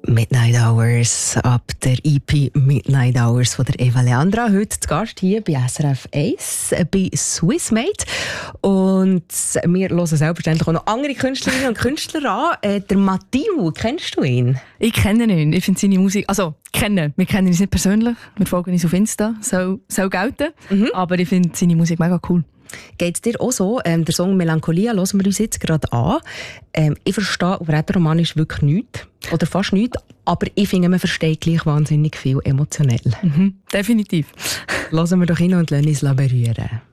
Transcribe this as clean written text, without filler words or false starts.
Midnight Hours ab der EP Midnight Hours von der Eva Leandra. Heute zu Gast hier bei SRF 1 bei Swissmade. Und wir hören selbstverständlich auch noch andere Künstlerinnen und Künstler an. Der Matthieu, kennst du ihn? Ich kenne ihn. Ich finde seine Musik... Also, wir kennen uns nicht persönlich. Wir folgen uns auf Insta. Soll gelten. Aber ich finde seine Musik mega cool. Geht es dir auch so? Der Song «Melancholia» hören wir uns jetzt gerade an. Ich verstehe auf Rätoromanisch wirklich nichts. Oder fast nichts. Aber ich finde, man versteht gleich wahnsinnig viel emotionell. Definitiv. Hören wir doch hin und lassen uns berühren.